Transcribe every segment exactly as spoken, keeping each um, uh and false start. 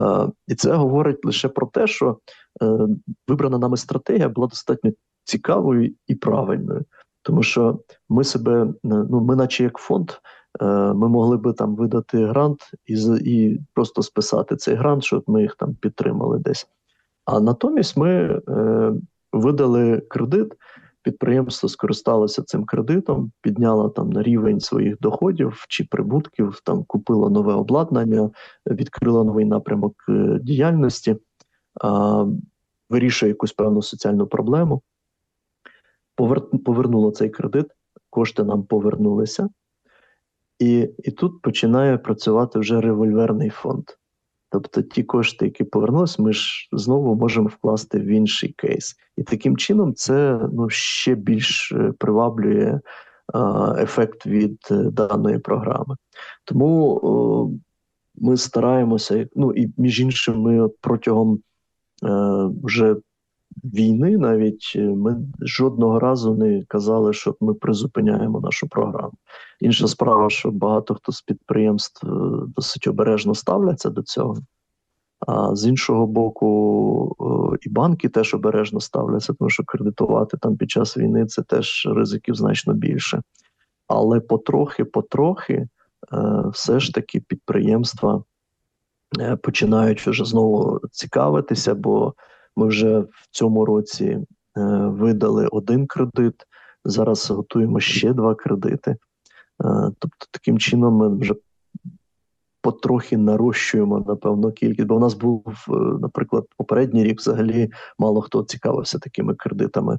І це говорить лише про те, що вибрана нами стратегія була достатньо цікавою і правильною. Тому що ми себе, ну, ми наче як фонд, ми могли би там видати грант і, і просто списати цей грант, щоб ми їх там підтримали десь. А натомість ми е, видали кредит, підприємство скористалося цим кредитом, підняло там на рівень своїх доходів чи прибутків, там купило нове обладнання, відкрило новий напрямок е, діяльності, е, вирішує якусь певну соціальну проблему, повер, повернуло цей кредит, кошти нам повернулися, і, і тут починає працювати вже револьверний фонд. Тобто ті кошти, які повернулися, ми ж знову можемо вкласти в інший кейс. І таким чином це, ну, ще більш приваблює а, ефект від даної програми. Тому о, ми стараємося, ну і між іншим ми протягом е, вже війни навіть ми жодного разу не казали, що ми призупиняємо нашу програму. Інша справа, що багато хто з підприємств досить обережно ставляться до цього. А з іншого боку, і банки теж обережно ставляться, тому що кредитувати там під час війни – це теж ризиків значно більше. Але потрохи-потрохи все ж таки підприємства починають вже знову цікавитися, бо ми вже в цьому році е, видали один кредит, зараз готуємо ще два кредити. Е, тобто таким чином ми вже потрохи нарощуємо, напевно, кількість. Бо в нас був, е, наприклад, попередній рік взагалі мало хто цікавився такими кредитами. Е,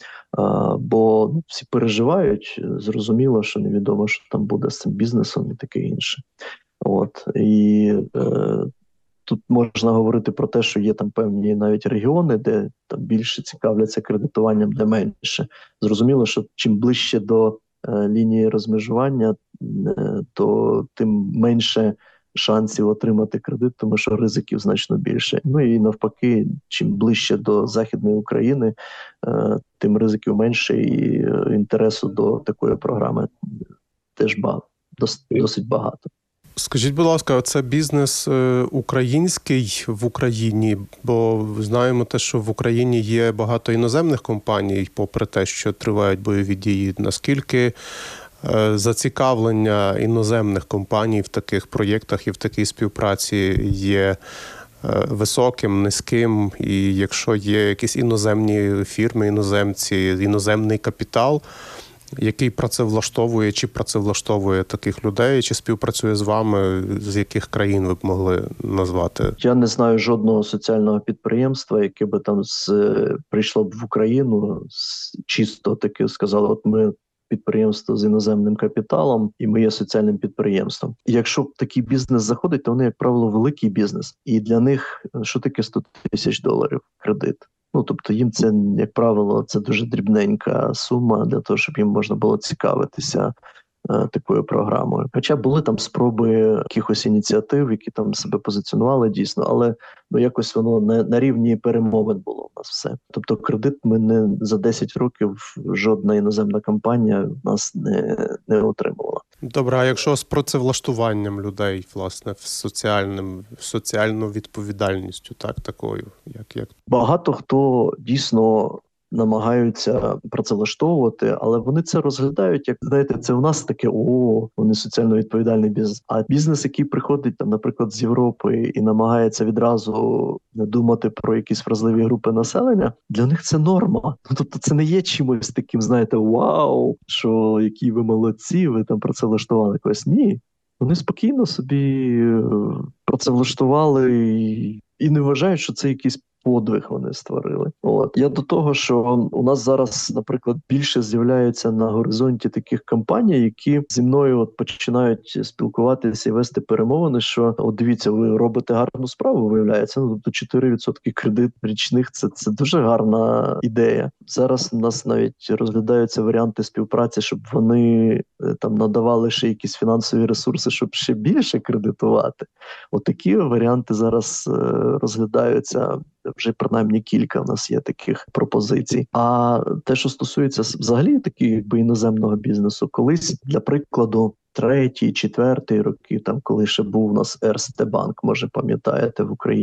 бо ну, всі переживають, зрозуміло, що невідомо, що там буде з цим бізнесом і таке інше. От, і е, тут можна говорити про те, що є там певні навіть регіони, де там більше цікавляться кредитуванням, де менше. Зрозуміло, що чим ближче до е, лінії розмежування, е, то тим менше шансів отримати кредит, тому що ризиків значно більше. Ну і навпаки, чим ближче до Західної України, е, тим ризиків менше і е, інтересу до такої програми теж багато, дос, досить багато. Скажіть, будь ласка, це бізнес український в Україні? Бо знаємо те, що в Україні є багато іноземних компаній, попри те, що тривають бойові дії. Наскільки зацікавлення іноземних компаній в таких проєктах і в такій співпраці є високим, низьким? І якщо є якісь іноземні фірми, іноземці, іноземний капітал, який працевлаштовує, чи працевлаштовує таких людей, чи співпрацює з вами, з яких країн ви б могли назвати? Я не знаю жодного соціального підприємства, яке би там з, прийшло б в Україну, з, чисто таки сказало, от ми підприємство з іноземним капіталом, і ми є соціальним підприємством. І якщо такий бізнес заходить, то вони, як правило, великий бізнес. І для них, що таке сто тисяч доларів кредит? Ну, тобто їм це, як правило, це дуже дрібненька сума для того, щоб їм можна було цікавитися е, такою програмою. Хоча були там спроби якихось ініціатив, які там себе позиціонували дійсно, але ну, якось воно не на рівні перемовин було у нас все. Тобто кредит ми не за десять років жодна іноземна компанія нас не, не отримувала. Добре, а якщо з працевлаштуванням людей, власне, в соціальним, в соціальну відповідальністю, так, такою, як, як? Багато хто дійсно намагаються працевлаштовувати, але вони це розглядають, як, знаєте, це у нас таке, о, вони соціально відповідальний бізнес. А бізнес, який приходить, там, наприклад, з Європи і намагається відразу не думати про якісь вразливі групи населення, для них це норма. Тобто це не є чимось таким, знаєте, вау, що які ви молодці, ви там працевлаштували когось. Ні. Вони спокійно собі працевлаштували і, і не вважають, що це якийсь подвиг вони створили. От. Я до того, що у нас зараз, наприклад, більше з'являється на горизонті таких компаній, які зі мною от починають спілкуватися і вести перемовини, що, от дивіться, ви робите гарну справу, виявляється, ну, тобто чотири відсотки кредит річних, це, це дуже гарна ідея. Зараз у нас навіть розглядаються варіанти співпраці, щоб вони там надавали ще якісь фінансові ресурси, щоб ще більше кредитувати. Отакі варіанти зараз е, розглядаються. Вже принаймні кілька в нас є таких пропозицій. А те, що стосується взагалі таких якби іноземного бізнесу, колись, для прикладу, третій, четвертий роки, там, коли ще був у нас Ерсте банк, може пам'ятаєте, в Україні,